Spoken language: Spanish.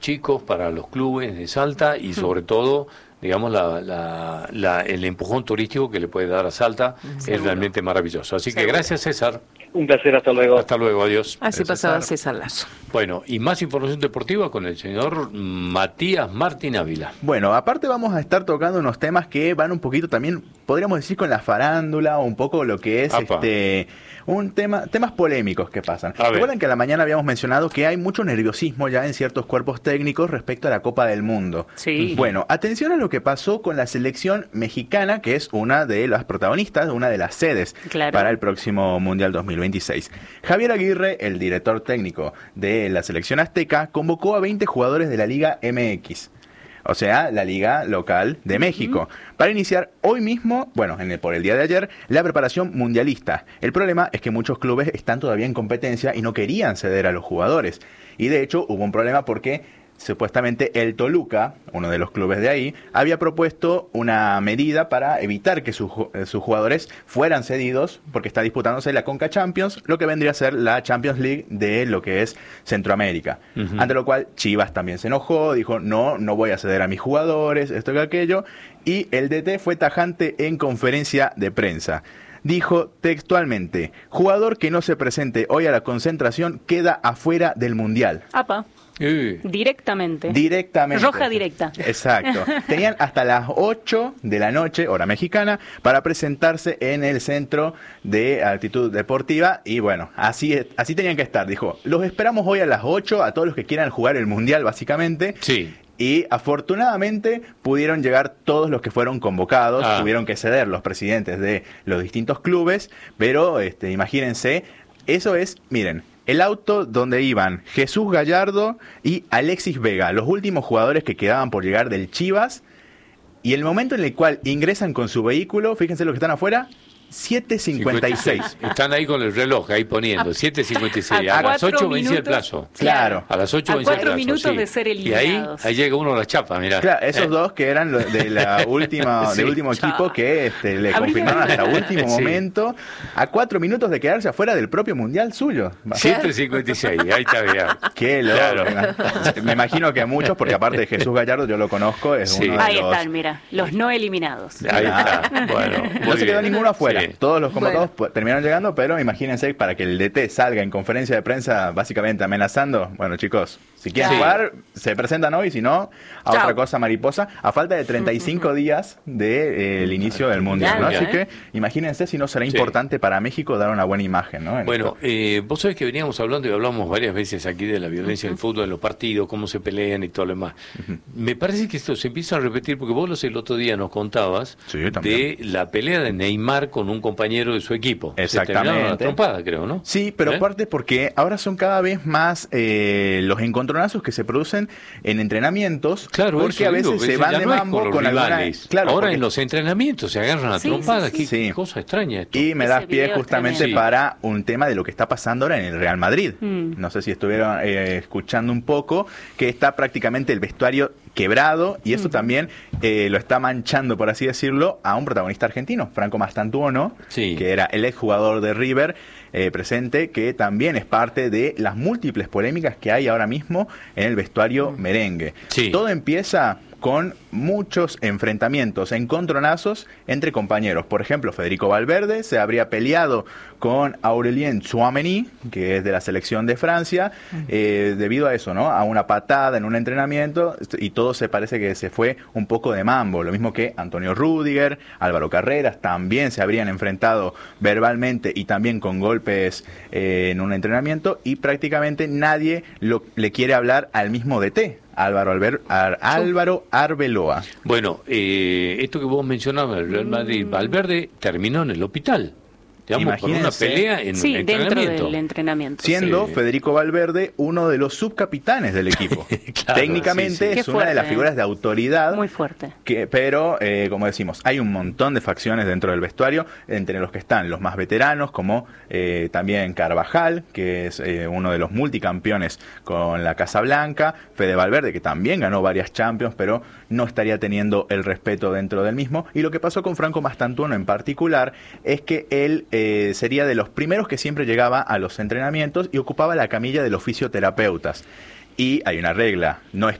chicos, para los clubes de Salta y sobre todo, digamos, el empujón turístico que le puede dar a Salta es realmente maravilloso. Así que gracias, César. Un placer, hasta luego. Hasta luego, adiós. Así pasaba César Lazo. Bueno, y más información deportiva con el señor Matías Martín Ávila. Bueno, aparte vamos a estar tocando unos temas que van un poquito también, podríamos decir, con la farándula, o un poco lo que es temas polémicos que pasan. Recuerden que a la mañana habíamos mencionado que hay mucho nerviosismo ya en ciertos cuerpos técnicos respecto a la Copa del Mundo. Sí. Bueno, atención a lo que pasó con la selección mexicana, que es una de las protagonistas, una de las sedes para el próximo Mundial 2026. Javier Aguirre, el director técnico de la selección azteca, convocó a 20 jugadores de la Liga MX. O sea, la liga local de México, para iniciar hoy mismo, por el día de ayer, la preparación mundialista. El problema es que muchos clubes están todavía en competencia y no querían ceder a los jugadores. Y de hecho hubo un problema porque supuestamente el Toluca, uno de los clubes de ahí, había propuesto una medida para evitar que sus jugadores fueran cedidos, porque está disputándose la Conca Champions, lo que vendría a ser la Champions League de lo que es Centroamérica. Ante lo cual Chivas también se enojó, dijo, no voy a ceder a mis jugadores, esto y aquello, y el DT fue tajante en conferencia de prensa. Dijo textualmente, jugador que no se presente hoy a la concentración queda afuera del Mundial. ¡Apa! Directamente. Roja directa. Exacto. Tenían hasta las 8 de la noche, hora mexicana, para presentarse en el centro de actitud deportiva. Y bueno, así tenían que estar. Dijo, los esperamos hoy a las 8, a todos los que quieran jugar el Mundial, básicamente. Sí. Y afortunadamente pudieron llegar todos los que fueron convocados. Tuvieron que ceder los presidentes de los distintos clubes. Pero imagínense, eso es, miren, el auto donde iban Jesús Gallardo y Alexis Vega, los últimos jugadores que quedaban por llegar del Chivas, y el momento en el cual ingresan con su vehículo, fíjense los que están afuera, 7:56. Están ahí con el reloj, ahí poniendo, 7:56. A las 8 vencía el plazo. Claro. A las 8 vencía el plazo. 4 minutos de ser eliminados. Y ahí llega uno a la chapa, mirá. Claro, esos dos que eran de la última, del último equipo que le confirmaron hasta último momento, a 4 minutos de quedarse afuera del propio Mundial suyo. 7:56, ahí está bien. Qué loco. Claro. Me imagino que a muchos, porque aparte de Jesús Gallardo, yo lo conozco, es uno de ahí están, mira, los no eliminados. Ahí está. Bueno, no se quedó ninguno afuera. Sí. Todos los convocados terminaron llegando, pero imagínense para que el DT salga en conferencia de prensa básicamente amenazando, bueno chicos, si quieren jugar, se presentan hoy, si no, a otra cosa mariposa, a falta de 35 días del inicio del Mundial, ¿no? Así que imagínense si no será importante para México dar una buena imagen, ¿no? Bueno, vos sabés que veníamos hablando y hablamos varias veces aquí de la violencia del fútbol, en los partidos, cómo se pelean y todo lo demás. Me parece que esto se empieza a repetir, porque vos el otro día nos contabas de la pelea de Neymar con un compañero de su equipo. Exactamente. Una trompada, creo, ¿no? Sí, pero aparte porque ahora son cada vez más los encontronazos que se producen en entrenamientos, porque a veces se van de mambo con algunas... Ahora en los entrenamientos se agarran a trompadas, qué cosa extraña esto. Y me das pie justamente para un tema de lo que está pasando ahora en el Real Madrid. No sé si estuvieron escuchando un poco, que está prácticamente el vestuario quebrado, y eso también lo está manchando, por así decirlo, a un protagonista argentino, Franco Mastantuono, que era el exjugador de River presente, que también es parte de las múltiples polémicas que hay ahora mismo en el vestuario merengue. Todo empieza con muchos enfrentamientos, encontronazos entre compañeros. Por ejemplo, Federico Valverde se habría peleado con Aurélien Tchouaméni, que es de la selección de Francia, debido a eso, ¿no? A una patada en un entrenamiento, y todo se parece que se fue un poco de mambo. Lo mismo que Antonio Rüdiger, Álvaro Carreras, también se habrían enfrentado verbalmente y también con golpes en un entrenamiento, y prácticamente nadie le quiere hablar al mismo DT. Álvaro Arbeloa. Bueno, esto que vos mencionabas, el Real Madrid, Valverde terminó en el hospital. Digamos, por una pelea en un entrenamiento. Dentro del entrenamiento. Siendo Federico Valverde uno de los subcapitanes del equipo. Técnicamente es una de las figuras de autoridad. Muy fuerte. Pero, como decimos, hay un montón de facciones dentro del vestuario, entre los que están los más veteranos, como también Carvajal, que es uno de los multicampeones con la Casa Blanca, Fede Valverde, que también ganó varias Champions, pero no estaría teniendo el respeto dentro del mismo. Y lo que pasó con Franco Mastantuono en particular es que él sería de los primeros que siempre llegaba a los entrenamientos y ocupaba la camilla de los fisioterapeutas. y hay una regla, no